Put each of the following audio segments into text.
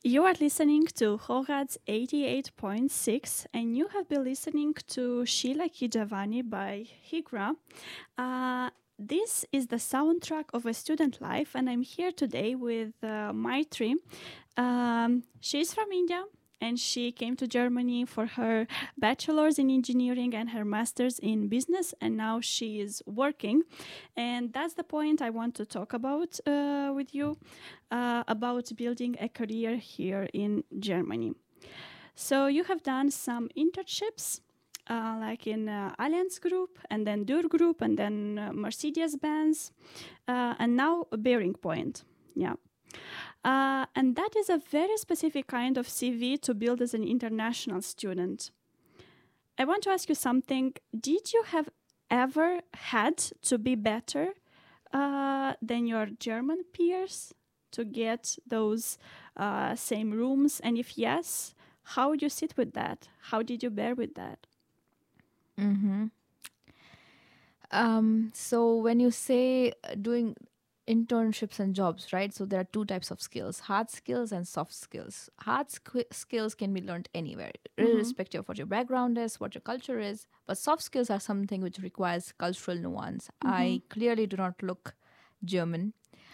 You are listening to Horad's 88.6, and you have been listening to Sheila Kijavani by Higra. Uh, this is the soundtrack of a student life, and I'm here today with Maitri. She's from India, and she came to Germany for her bachelor's in engineering and her master's in business, and now she is working. And that's the point I want to talk about with you about building a career here in Germany. So you have done some internships. Like in Allianz Group, and then Dur Group, and then Mercedes-Benz, and now Bearing Point. Yeah. And that is a very specific kind of CV to build as an international student. I want to ask you something. Did you have ever had to be better than your German peers to get those same rooms? And if yes, how would you sit with that? How did you bear with that? Mm-hmm. So when you say doing internships and jobs, right? So there are two types of skills: hard skills and soft skills. Skills can be learned anywhere, irrespective of what your background is, what your culture is. But soft skills are something which requires cultural nuance. I clearly do not look German.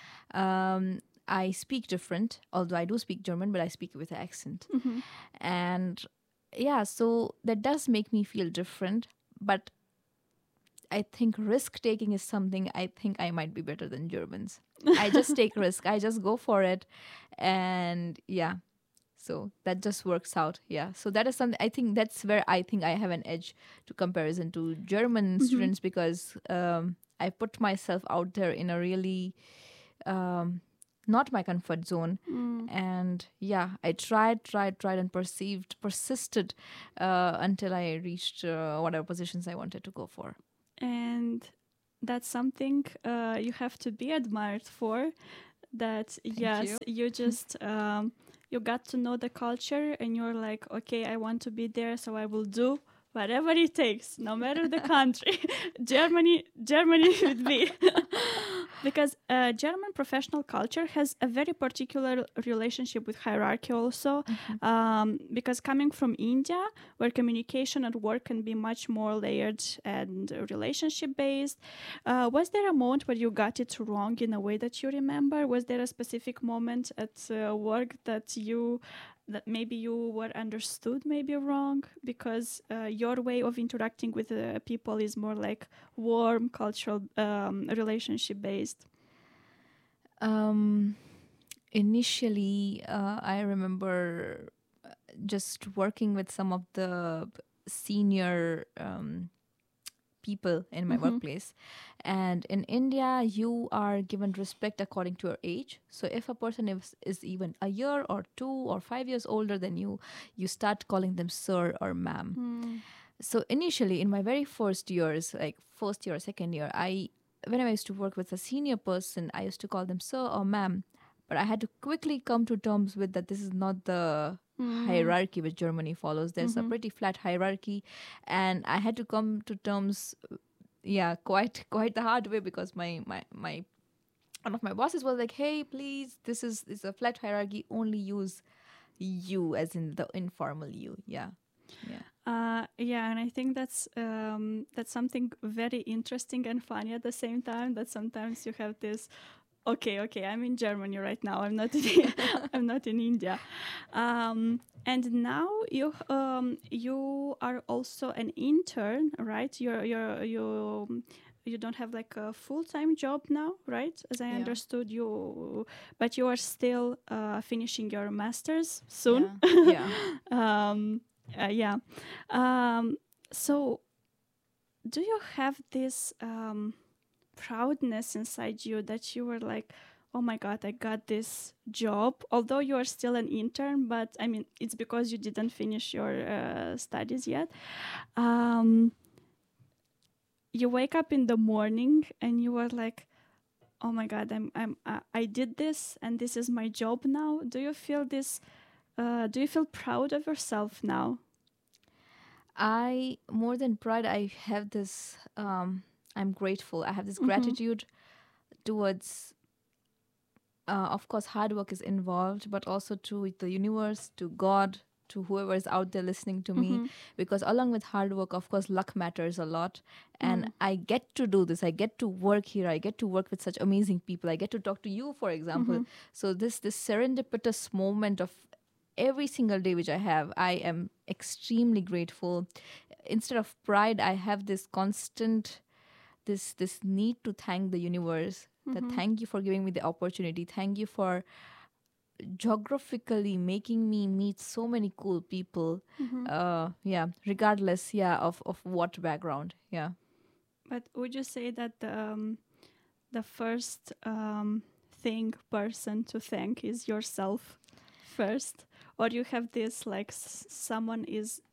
I speak different, although I do speak German, but I speak with an accent. And yeah, so that does make me feel different. But I think risk taking is something I think I might be better than Germans. I just take risk. I just go for it. And yeah, so that just works out. Yeah. So that is something I think that's where I think I have an edge to comparison to German students because I put myself out there in a really not my comfort zone. And yeah, I tried and persisted until I reached whatever positions I wanted to go for. And that's something you have to be admired for. That yes, you just you got to know the culture, and you're like, okay, I want to be there, so I will do whatever it takes, no matter the country. Germany would be. Because German professional culture has a very particular relationship with hierarchy also, because coming from India, where communication at work can be much more layered and relationship based, was there a moment where you got it wrong in a way that you remember? Was there a specific moment at work that maybe you were understood maybe wrong because your way of interacting with people is more like warm, cultural, relationship based? Initially, I remember just working with some of the senior people in my workplace. And in India, you are given respect according to your age. So if a person is even a year or 2 or 5 years older than you, you start calling them sir or ma'am. So initially, in my very first years, like first year or second year, whenever I used to work with a senior person, I used to call them sir or ma'am. But I had to quickly come to terms with that this is not the hierarchy which Germany follows. There's a pretty flat hierarchy, and I had to come to terms, yeah, quite the hard way because my one of my bosses was like, "Hey, please, this is a flat hierarchy. Only use you as in the informal you." Yeah, yeah. Yeah, and I think that's something very interesting and funny at the same time. That sometimes you have this, okay, I'm in Germany right now. I'm not in, I'm not in India, and now you are also an intern, right? You don't have like a full-time job now, right? As I understood you, but you are still finishing your master's soon. Yeah. Yeah. So, do you have this proudness inside you that you were like, oh my God, I got this job, although you are still an intern, but I mean, it's because you didn't finish your studies yet. You wake up in the morning and you are like, oh my God, I did this and this is my job now. Do you feel this? Do you feel proud of yourself now? I, more than pride, I have this, I'm grateful. I have this gratitude towards Of course, hard work is involved, but also to the universe, to God, to whoever is out there listening to me. Mm-hmm. Because along with hard work, of course, luck matters a lot. And Mm. I get to do this. I get to work here. I get to work with such amazing people. I get to talk to you, for example. Mm-hmm. So this serendipitous moment of every single day which I have, I am extremely grateful. Instead of pride, I have this constant this need to thank the universe, that Mm-hmm. thank you for giving me the opportunity, thank you for geographically making me meet so many cool people, Mm-hmm. yeah, regardless, yeah, of what background, yeah. But would you say that the first thing person to thank is yourself first, or you have this like someone is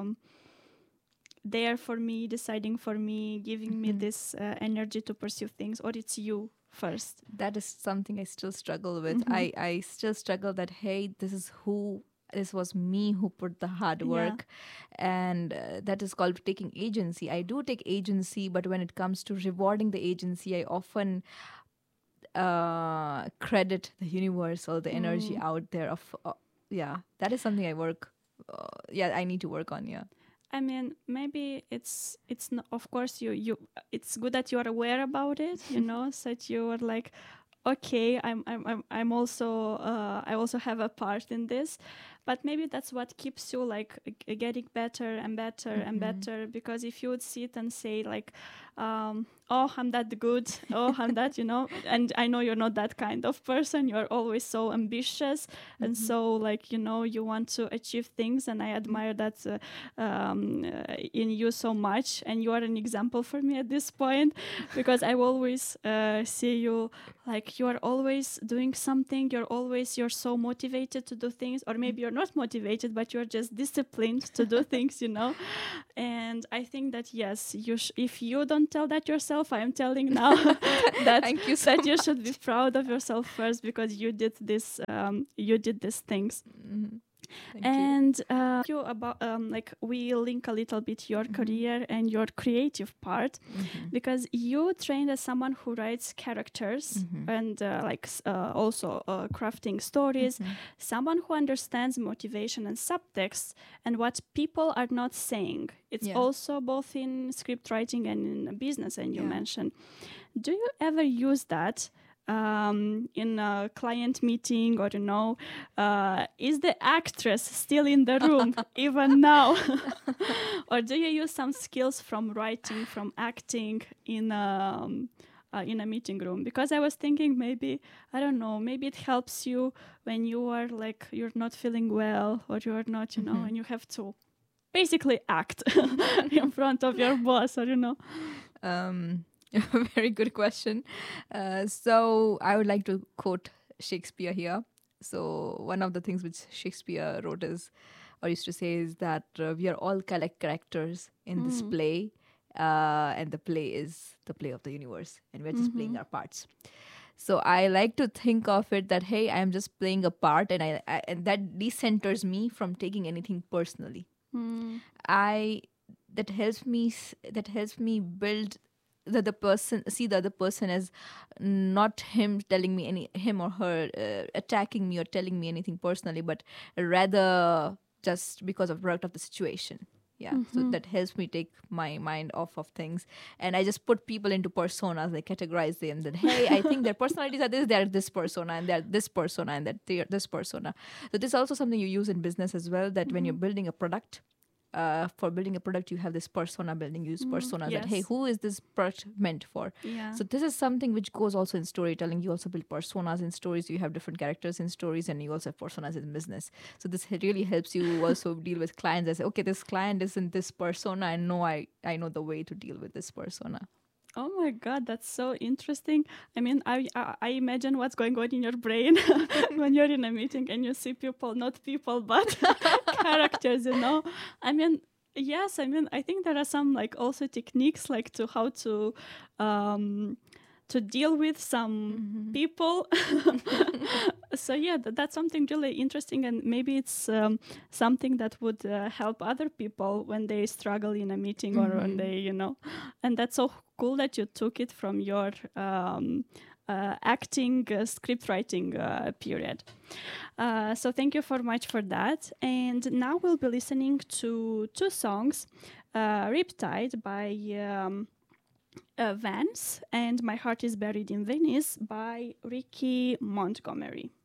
there for me, deciding for me, giving me this energy to pursue things, or it's you first? That is something I still struggle with. Mm-hmm. I still struggle that, hey, this was me who put the hard Yeah. work, and that is called taking agency. I do take agency, but when it comes to rewarding the agency, I often credit the universe or the energy out there of yeah, that is something I work yeah, I need to work on, yeah. I mean, maybe it's not, of course you it's good that you are aware about it, you know, so that you are like, okay, I'm also I also have a part in this, but maybe that's what keeps you like getting better and better and better, because if you would sit and say like, oh, I'm that good, oh, I'm that, you know, and I know you're not that kind of person. You're always so ambitious and so like, you know, you want to achieve things, and I admire that in you so much, and you are an example for me at this point, because I always see you like you are always doing something. You're so motivated to do things, or maybe you're not motivated, but you're just disciplined to do things, you know. And I think that yes, if you don't tell that yourself, I am telling now that Thank you so that you should be proud of yourself first, because you did this you did these things. Thank you. And you about like we link a little bit your career and your creative part, because you trained as someone who writes characters and also crafting stories, someone who understands motivation and subtext and what people are not saying. It's Yeah. also both in script writing and in business, and you Yeah. mentioned. Do you ever use that in a client meeting, or you know, is the actress still in the room even now? Or do you use some skills from writing, from acting in a meeting room? Because I was thinking maybe, I don't know, maybe it helps you when you are like, you're not feeling well, or you're not, you know, and you have to basically act in front of your boss, or you know. Very good question. So I would like to quote Shakespeare here. So one of the things which Shakespeare wrote is, or used to say, is that we are all characters in this play, and the play is the play of the universe, and we're just playing our parts. So I like to think of it that, hey, I am just playing a part, and and that decenters me from taking anything personally. That helps me build the other person, see the other person as not him telling me him or her attacking me or telling me anything personally, but rather just because of product of the situation. Yeah, so that helps me take my mind off of things, and I just put people into personas. I categorize them. That, hey, I think their personalities are this. They're this persona, and they're this persona, and that they're this persona. So this is also something you use in business as well. That when you're building a product, for building a product, you have this persona building, use personas, that, hey, Yes. who is this product meant for? Yeah. So this is something which goes also in storytelling. You also build personas in stories. You have different characters in stories, and you also have personas in business. So this really helps you also deal with clients. I say, okay, this client is in this persona, and know I know the way to deal with this persona. Oh my God, that's so interesting. I mean, I imagine what's going on in your brain when you're in a meeting and you see people, not people, but characters, you know? I mean, yes, I mean, I think there are some like also techniques like to how to deal with some people. So yeah, that's something really interesting, and maybe it's something that would help other people when they struggle in a meeting or when they, you know, and that's so cool that you took it from your acting, script writing period. So thank you for much for that. And now we'll be listening to two songs, Riptide by Vance and My Heart is Buried in Venice by Ricky Montgomery.